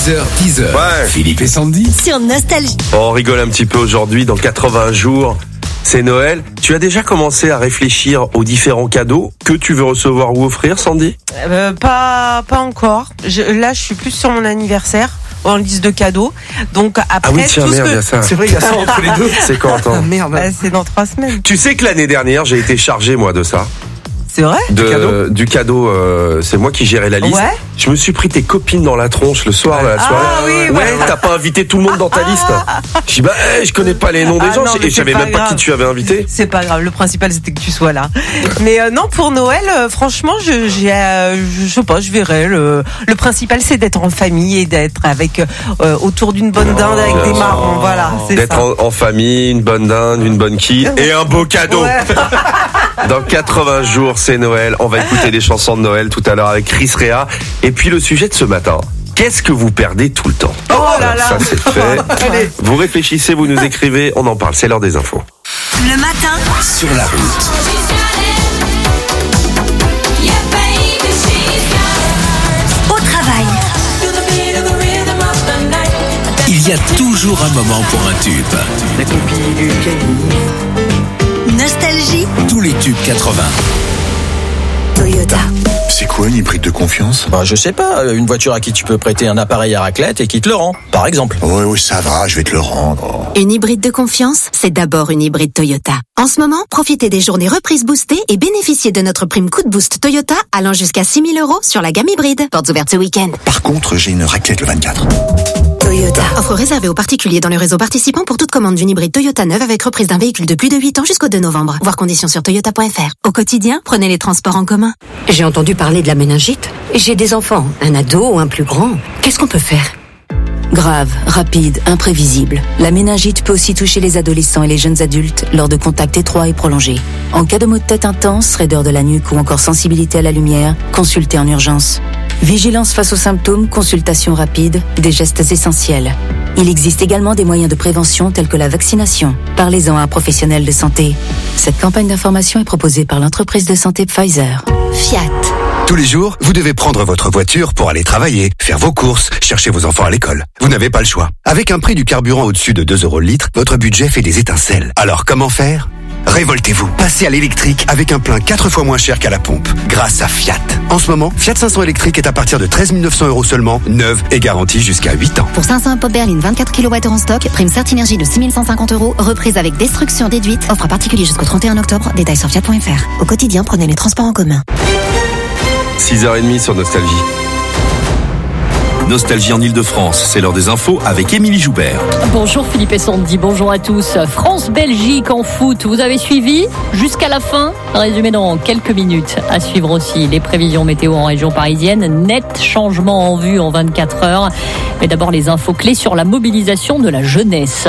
6h, 10h. Ouais. Philippe et Sandy. Sur Nostalgie. On rigole un petit peu aujourd'hui, dans 80 jours, c'est Noël. Tu as déjà commencé à réfléchir aux différents cadeaux que tu veux recevoir ou offrir, Sandy ? Pas encore. Là, je suis plus sur mon anniversaire, en liste de cadeaux. Donc après, Ah oui, tiens, tout merde, il y a ça. C'est vrai, il y a ça entre les deux. C'est quand, attends. Bah, c'est dans 3 semaines. Tu sais que l'année dernière, j'ai été chargé, moi, de ça. C'est vrai? Du cadeau, c'est moi qui gérais la liste. Ouais. Je me suis pris tes copines dans la tronche le soir de la soirée. Ah oui, ouais, ouais. t'as pas invité tout le monde dans ta liste. Je dis je connais pas les noms des gens non, mais et je savais c'est même pas grave. qui tu avais invité. C'est pas grave. Le principal, c'était que tu sois là. Mais non, pour Noël, franchement, je sais pas, je verrai. Le principal, c'est d'être en famille et d'être avec autour d'une bonne dinde avec des marrons. Voilà, c'est D'être ça. en famille, une bonne dinde, une bonne quille et un beau cadeau. Ouais. Dans 80 jours, c'est Noël. On va écouter des chansons de Noël tout à l'heure avec Chris Rea. Et puis le sujet de ce matin. Qu'est-ce que vous perdez tout le temps ? Oh là là. Ça, c'est fait. Allez. Vous réfléchissez, vous nous écrivez, on en parle. C'est l'heure des infos. Le matin, Sur la route. au travail. Il y a toujours un moment pour un tube. Nostalgie, Tous les tubes 80. Toyota. C'est quoi une hybride de confiance ? Je sais pas, une voiture à qui tu peux prêter un appareil à raclette et qui te le rend, par exemple. Ouais, ça va, je vais te le rendre. Une hybride de confiance, c'est d'abord une hybride Toyota. En ce moment, profitez des journées reprises boostées et bénéficiez de notre prime coup de boost Toyota allant jusqu'à 6 000 € sur la gamme hybride. Portes ouvertes ce week-end. Par contre, j'ai une raclette le 24. Toyota. Offre réservée aux particuliers dans le réseau participant pour toute commande d'une hybride Toyota neuve avec reprise d'un véhicule de plus de 8 ans jusqu'au 2 novembre. Voir conditions sur toyota.fr. Au quotidien, prenez les transports en commun. J'ai entendu parler de la méningite. J'ai des enfants, un ado ou un plus grand. Qu'est-ce qu'on peut faire ? Grave, rapide, imprévisible. La méningite peut aussi toucher les adolescents et les jeunes adultes lors de contacts étroits et prolongés. En cas de maux de tête intense, raideur de la nuque ou encore sensibilité à la lumière, consultez en urgence. Vigilance face aux symptômes, consultation rapide, des gestes essentiels. Il existe également des moyens de prévention tels que la vaccination. Parlez-en à un professionnel de santé. Cette campagne d'information est proposée par l'entreprise de santé Pfizer. Fiat. Tous les jours, vous devez prendre votre voiture pour aller travailler, faire vos courses, chercher vos enfants à l'école. Vous n'avez pas le choix. Avec un prix du carburant au-dessus de 2 € le litre, votre budget fait des étincelles. Alors comment faire ? Révoltez-vous. Passez à l'électrique avec un plein 4 fois moins cher qu'à la pompe, grâce à Fiat. En ce moment, Fiat 500 électrique est à partir de 13 900 € seulement, neuve et garantie jusqu'à 8 ans. Pour 500 pop berline 24 kWh en stock, prime Certinergie de 6 150 €, reprise avec destruction déduite. Offre à particulier jusqu'au 31 octobre. Détails sur fiat.fr. Au quotidien, prenez les transports en commun. 6h30 sur Nostalgie. Nostalgie en Ile-de-France, c'est l'heure des infos avec Émilie Joubert. Bonjour Philippe et Sandy, bonjour à tous. France-Belgique en foot, vous avez suivi jusqu'à la fin ? Résumé dans quelques minutes. À suivre aussi les prévisions météo en région parisienne. Net changement en vue en 24 heures. Mais d'abord les infos clés sur la mobilisation de la jeunesse.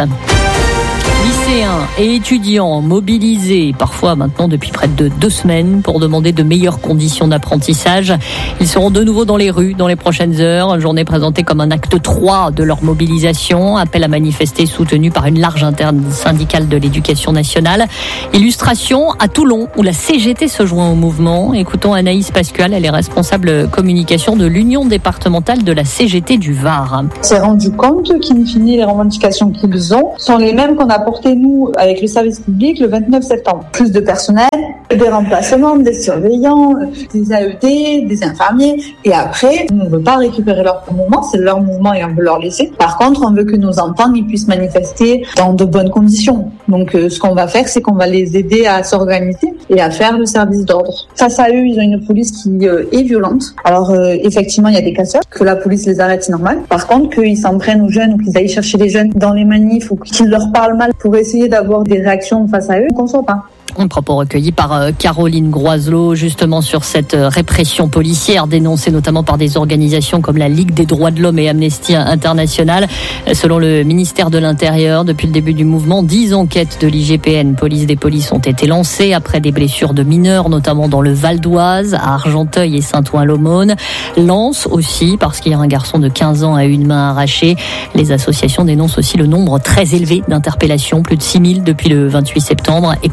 Lycéens et étudiants mobilisés, parfois maintenant depuis près de 2 semaines, pour demander de meilleures conditions d'apprentissage. Ils seront de nouveau dans les rues dans les prochaines heures. Une journée présentée comme un acte 3 de leur mobilisation. Appel à manifester soutenu par une large intersyndicale de l'éducation nationale. Illustration à Toulon, où la CGT se joint au mouvement. Écoutons Anaïs Pascual, elle est responsable communication de l'Union départementale de la CGT du Var. On s'est rendu compte qu'in fine, les revendications qu'ils ont sont les mêmes qu'on a portées nous avec le service public le 29 septembre. Plus de personnel, des remplacements, des surveillants, des AED, des infirmiers. Et après, on ne veut pas récupérer leur mouvement, c'est leur mouvement et on veut leur laisser. Par contre, on veut que nos enfants ils puissent manifester dans de bonnes conditions. Donc ce qu'on va faire, c'est qu'on va les aider à s'organiser et à faire le service d'ordre. Face à eux, ils ont une police qui est violente. Alors effectivement, il y a des casseurs, que la police les arrête, c'est normal. Par contre, qu'ils s'en prennent aux jeunes ou qu'ils aillent chercher les jeunes dans les manifs ou qu'ils leur parlent mal pour essayer d'avoir des réactions face à eux, on ne conçoit pas. Un propos recueilli par Caroline Groiselot, justement sur cette répression policière dénoncée notamment par des organisations comme la Ligue des droits de l'homme et Amnesty International. Selon le ministère de l'Intérieur, depuis le début du mouvement, 10 enquêtes de l'IGPN, police des polices, ont été lancées après des blessures de mineurs, notamment dans le Val d'Oise, à Argenteuil et Saint-Ouen-l'Aumône. Lens aussi, parce qu'il y a un garçon de 15 ans à une main arrachée. Les associations dénoncent aussi le nombre très élevé d'interpellations, plus de 6 000 depuis le 28 septembre et plus de 5 000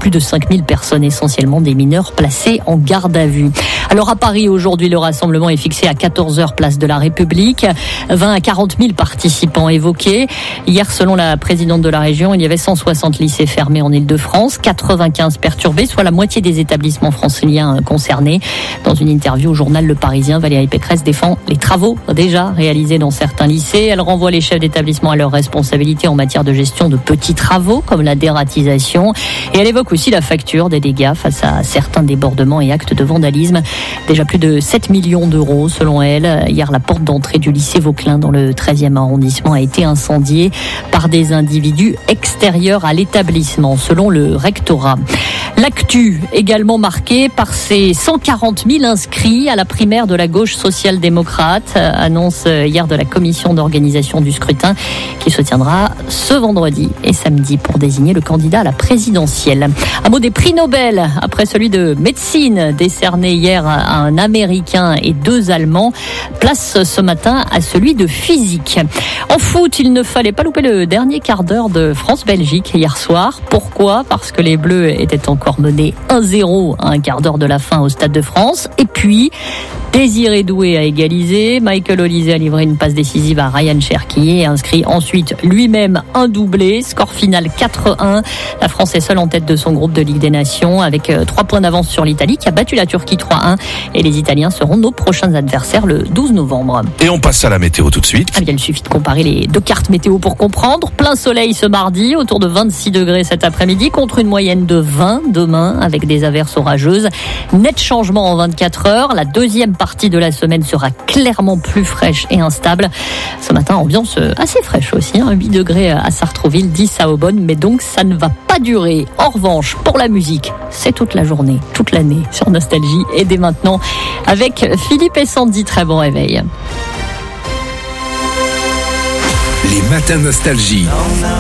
000 personnes, essentiellement des mineurs placés en garde à vue. Alors à Paris, aujourd'hui, le rassemblement est fixé à 14h, place de la République. 20 à 40 000 participants évoqués. Hier, selon la présidente de la région, il y avait 160 lycées fermés en Île-de-France, 95 perturbés, soit la moitié des établissements franciliens concernés. Dans une interview au journal Le Parisien, Valérie Pécresse défend les travaux déjà réalisés dans certains lycées. Elle renvoie les chefs d'établissement à leurs responsabilités en matière de gestion de petits travaux, comme la dératisation. Et elle évoque aussi la facture des dégâts face à certains débordements et actes de vandalisme. Déjà plus de 7 millions d'euros, selon elle. Hier, la porte d'entrée du lycée Vauquelin, dans le 13e arrondissement, a été incendiée par des individus extérieurs à l'établissement, selon le rectorat. L'actu également marquée par ces 140 000 inscrits à la primaire de la gauche social-démocrate, annonce hier de la commission d'organisation du scrutin qui se tiendra ce vendredi et samedi pour désigner le candidat à la présidentielle. Un mot des prix Nobel, après celui de médecine décerné hier à un Américain et 2 Allemands, place ce matin à celui de physique. En foot, il ne fallait pas louper le dernier quart d'heure de France-Belgique hier soir. Pourquoi ? Parce que les Bleus étaient encore menés 1-0 à un quart d'heure de la fin au Stade de France. Et puis, Désiré Doué a égalisé. Michael Olise a livré une passe décisive à Ryan Cherki et a inscrit ensuite lui-même un doublé. Score final 4-1. La France est seule en tête de son groupe de Ligue des Nations avec 3 points d'avance sur l'Italie qui a battu la Turquie 3-1. Et les Italiens seront nos prochains adversaires le 12 novembre. Et on passe à la météo tout de suite. Ah bien, il suffit de comparer les 2 cartes météo pour comprendre. Plein soleil ce mardi, autour de 26 degrés cet après-midi, contre une moyenne de 20 demain, avec des averses orageuses. Net changement en 24 heures. La deuxième partie de la semaine sera clairement plus fraîche et instable. Ce matin, ambiance assez fraîche aussi, 8 degrés à Sartrouville, 10 à Aubonne, mais donc ça ne va pas durer. En revanche, pour la musique, c'est toute la journée, toute l'année sur Nostalgie. Et dès maintenant, avec Philippe et Sandy, très bon réveil. Les matins Nostalgie.